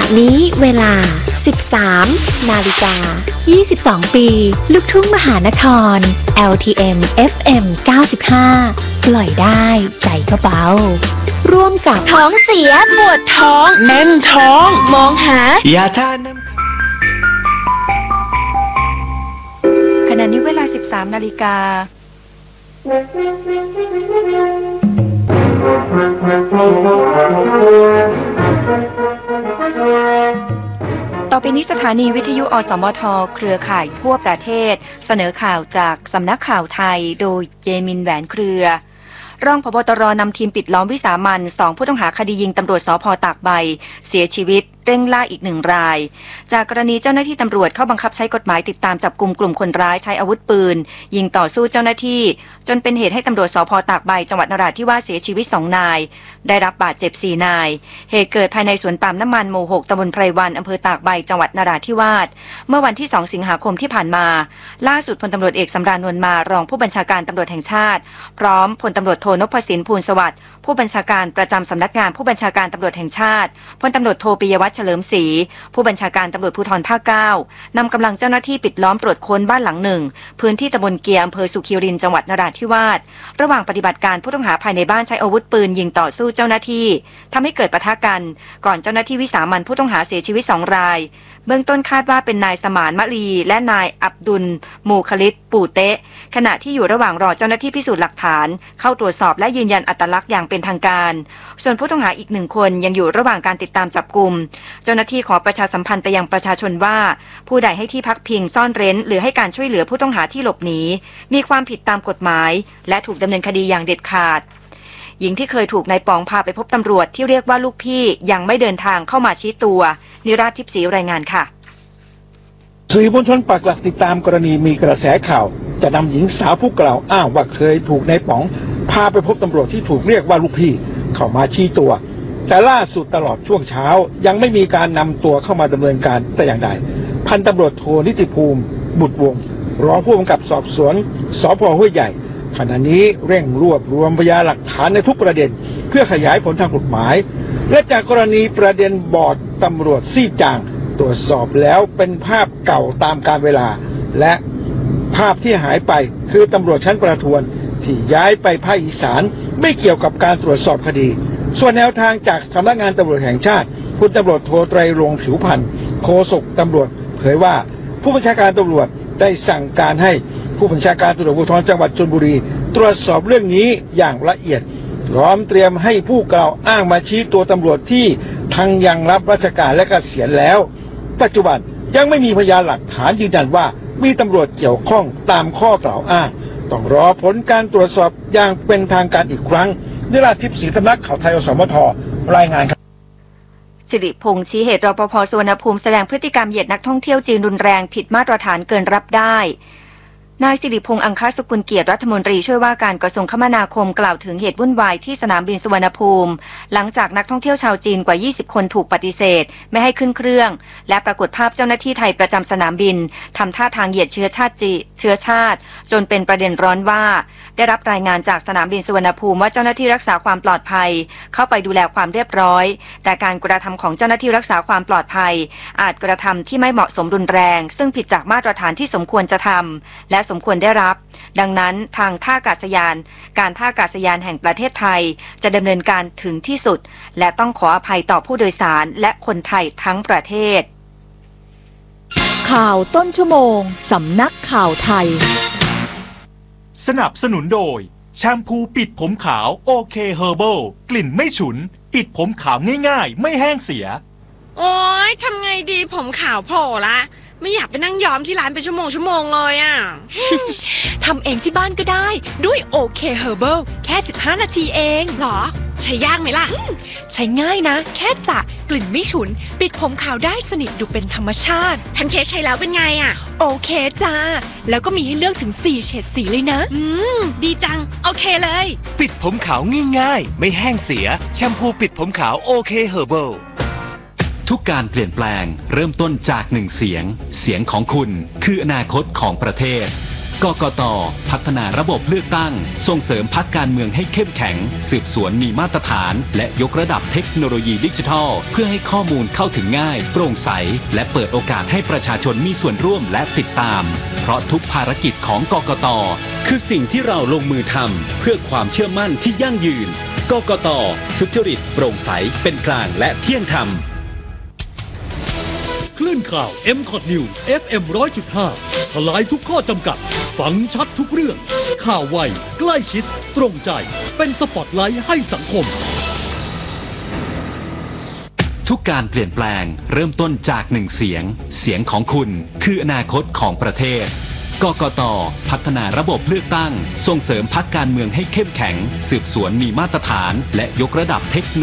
ะนี้เวลา 13 นาฬิกา 22 ปี ลูกทุ่งมหานคร LTM FM 95 ปล่อยได้ใจก็เบาร่วมกับท้องเสียปวดท้องแน่นท้องมองหายาทาน้ำขณะนี้เวลา 13 นาฬิกาต่อไปนี้สถานีวิทยุอสมทเครือข่ายทั่วประเทศเสนอข่าวจากสำนักข่าวไทยโดยเยมินแหวนเครือรองผบ.ตร.นำทีมปิดล้อมวิสามัญ2ผู้ต้องหาคดียิงตำรวจสภ.ตากใบเสียชีวิตเร่งล่าอีก1รายจากกรณีเจ้าหน้าที่ตำรวจเข้าบังคับใช้กฎหมายติดตามจับกุมกลุ่มคนร้ายใช้อาวุธปืนยิงต่อสู้เจ้าหน้าที่จนเป็นเหตุให้ตำรวจสภ.ตากใบจังหวัดนราธิวาสเสียชีวิต2นายได้รับบาดเจ็บ4นายเหตุเกิดภายในสวนปาล์มน้ำมันหมู่6ตำบลไพรวันอำเภอตากใบจังหวัดนราธิวาสเมื่อวันที่2สิงหาคมที่ผ่านมาล่าสุดพลตำรวจเอกสำราญนวลมารองผู้บัญชาการตำรวจแห่งชาติพร้อมพลตำรวจโทนพสินพูลสวัสดิ์ผู้บัญชาการประจำสำนักงานผู้บัญชาการตำรวจแห่งชาติพลตำรวจโทปิยวัฒน์เฉลิมศรีผู้บัญชาการตำรวจภูธรภาค 9นำกำลังเจ้าหน้าที่ปิดล้อมตรวจค้นบ้านหลังหนึ่งพื้นที่ตำบลเกียร์อำเภอสุขีรินจังหวัดนราธิวาสระหว่างปฏิบัติการผู้ต้องหาภายในบ้านใช้อาวุธปืนยิงต่อสู้เจ้าหน้าที่ทำให้เกิดปะทะกันก่อนเจ้าหน้าที่วิสามันผู้ต้องหาเสียชีวิต2รายเบื้องต้นคาดว่าเป็นนายสมานมะลีและนายอับดุลมูคลิตปู่เตะขณะที่อยู่ระหว่างรอเจ้าหน้าที่พิสูจน์หลักฐานเข้าตรวจสอบและยืนยันอัตลักษณ์อย่างเป็นทางการส่วนผู้ต้องหาอีก1คนยังอยู่ระหว่างการติดตามจับกุมเจ้าหน้าที่ขอประชาสัมพันธ์ไปยังประชาชนว่าผู้ใดให้ที่พักพิงซ่อนเร้นหรือให้การช่วยเหลือผู้ต้องหาที่หลบหนีมีความผิดตามกฎหมายและถูกดำเนินคดีอย่างเด็ดขาดหญิงที่เคยถูกนายปองพาไปพบตำรวจที่เรียกว่าลูกพี่ยังไม่เดินทางเข้ามาชี้ตัวนิราศทิพย์ศรีรายงานค่ะสื่อมวลชนปักหลักติดตามกรณีมีกระแสข่าวจะนำหญิงสาวผู้กล่าวอ้างว่าเคยถูกนายป๋องพาไปพบตำรวจที่ถูกเรียกว่าลูกพี่เข้ามาชี้ตัวแต่ล่าสุดตลอดช่วงเช้ายังไม่มีการนำตัวเข้ามาดำเนินการแต่อย่างใดพันตำรวจโทนิติภูมิบุตรวงศ์รองผู้กำกับสอบสวนสภ.ห้วยใหญ่ขณะนี้เร่งรวบรวมพยานหลักฐานในทุกประเด็นเพื่อขยายผลทางกฎหมายและจากกรณีประเด็นบอร์ดตำรวจซี่จางตรวจสอบแล้วเป็นภาพเก่าตามกาลเวลาและภาพที่หายไปคือตำรวจชั้นประทวนที่ย้ายไปภาคอีสานไม่เกี่ยวกับการตรวจสอบคดีส่วนแนวทางจากสำนักงานตำรวจแห่งชาติพลตำรวจโทไตรรงค์ผิวพันธ์โฆษกตำรวจเผยว่าผู้บัญชาการตำรวจได้สั่งการให้ผู้บัญชาการตำรวจภูธรจังหวัดชลบุรีตรวจสอบเรื่องนี้อย่างละเอียดพร้อมเตรียมให้ผู้กล่าวอ้างมาชี้ตัวตำรวจที่ทั้งยังรับราชการและเกษียณแล้วปัจจุบันยังไม่มีพยานหลักฐานยืนยันว่ามีตำรวจเกี่ยวข้องตามข้อกล่าวอ้างต้องรอผลการตรวจสอบอย่างเป็นทางการอีกครั้งนิราศทิพย์ศรีสำนักข่าวไทยอสมทรายงานครับสิริพงษ์ชี้เหตุรปภ.สุวรรณภูมิแสดงพฤติกรรมเหยียดนักท่องเที่ยวจีนรุนแรงผิดมาตรฐานเกินรับได้นายสิริพงษ์อังคสกุลเกียรติรัฐมนตรีช่วยว่าการกระทรวงคมนาคมกล่าวถึงเหตุวุ่นวายที่สนามบินสุวรรณภูมิหลังจากนักท่องเที่ยวชาวจีนกว่า20คนถูกปฏิเสธไม่ให้ขึ้นเครื่องและปรากฏภาพเจ้าหน้าที่ไทยประจำสนามบินทำท่าทางเหยียดเชื้อชาติจนเป็นประเด็นร้อนว่าได้รับรายงานจากสนามบินสุวรรณภูมิว่าเจ้าหน้าที่รักษาความปลอดภัยเข้าไปดูแลความเรียบร้อยแต่การกระทำของเจ้าหน้าที่รักษาความปลอดภัยอาจกระทำที่ไม่เหมาะสมรุนแรงซึ่งผิดจากมาตรฐานที่สมควรจะทำและสมควรได้รับดังนั้นทางท่าอากาศยานการท่าอากาศยานแห่งประเทศไทยจะดำเนินการถึงที่สุดและต้องขออภัยต่อผู้โดยสารและคนไทยทั้งประเทศข่าวต้นชั่วโมงสำนักข่าวไทยสนับสนุนโดยแชมพูปิดผมขาวโอเคเฮอร์เบิลกลิ่นไม่ฉุนปิดผมขาวง่ายๆไม่แห้งเสียโอ๊ยทำไงดีผมขาวโผล่ละไม่อยากไปนั่งย้อมที่ร้านเป็นชั่วโมงเลยอ่ะทำเองที่บ้านก็ได้ด้วยโอเคเฮอร์เบิลแค่15นาทีเองหรอใช้ยากไหมล่ะใช้ง่ายนะแค่สระกลิ่นไม่ฉุนปิดผมขาวได้สนิทดูเป็นธรรมชาติแพนเค้กใช้แล้วเป็นไงอ่ะโอเคจ้าแล้วก็มีให้เลือกถึง4เฉดสีเลยนะดีจังโอเคเลยปิดผมขาวง่ายๆไม่แห้งเสียแชมพูปิดผมขาวโอเคเฮอร์เบิลทุกการเปลี่ยนแปลงเริ่มต้นจาก1เสียงของคุณคืออนาคตของประเทศกกต.พัฒนาระบบเลือกตั้งส่งเสริมพรรคการเมืองให้เข้มแข็งสืบสวนมีมาตรฐานและยกระดับเทคโนโลยีดิจิทัลเพื่อให้ข้อมูลเข้าถึงง่ายโปร่งใสและเปิดโอกาสให้ประชาชนมีส่วนร่วมและติดตามเพราะทุกภารกิจของกกต.คือสิ่งที่เราลงมือทำเพื่อความเชื่อมั่นที่ยั่งยืนกกต.สุจริตโปร่งใสเป็นกลางและเที่ยงธรรมคลื่นข่าว MCOT News FM 100.5 ทลายทุกข้อจำกัดฟังชัดทุกเรื่องข่าวไวใกล้ชิดตรงใจเป็นสปอตไลท์ให้สังคมทุกการเปลี่ยนแปลงเริ่มต้นจากหนึ่งเสียงเสียงของคุณคืออนาคตของประเทศกกต.พัฒนาระบบเลือกตั้งส่งเสริมพรรคการเมืองให้เข้มแข็งสืบสวนมีมาตรฐานและยกระดับเทคโน